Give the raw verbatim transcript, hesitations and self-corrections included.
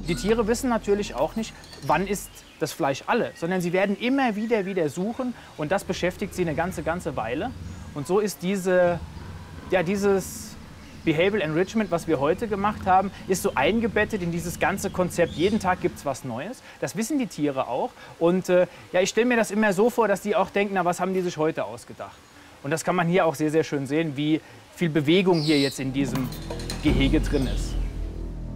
die Tiere wissen natürlich auch nicht, wann ist das Fleisch alle, sondern sie werden immer wieder wieder suchen und das beschäftigt sie eine ganze, ganze Weile. Und so ist diese, ja, dieses Behavioral Enrichment, was wir heute gemacht haben, ist so eingebettet in dieses ganze Konzept. Jeden Tag gibt es was Neues. Das wissen die Tiere auch. Und äh, ja, ich stelle mir das immer so vor, dass die auch denken, na, was haben die sich heute ausgedacht? Und das kann man hier auch sehr, sehr schön sehen, wie viel Bewegung hier jetzt in diesem Gehege drin ist.